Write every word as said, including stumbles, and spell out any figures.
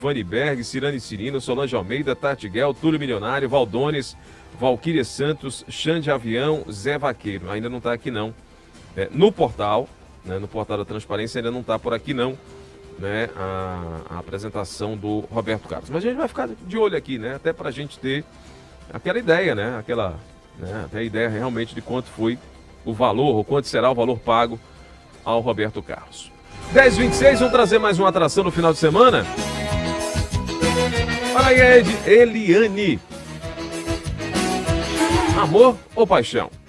Vani Berg, Cirane Cirino, Solange Almeida, Tati Guel, Túlio Milionário, Valdones, Valquíria Santos, Xande Avião, Zé Vaqueiro. Ainda não está aqui não. É, no portal, né, no portal da Transparência ainda não está por aqui não, né, a, a apresentação do Roberto Carlos. Mas a gente vai ficar de olho aqui, né, até para a gente ter aquela ideia, né, aquela, né, até a ideia realmente de quanto foi o valor, ou quanto será o valor pago ao Roberto Carlos. dez e vinte e seis, vamos trazer mais uma atração no final de semana. Olha aí, Ed, Eliane. Amor ou paixão?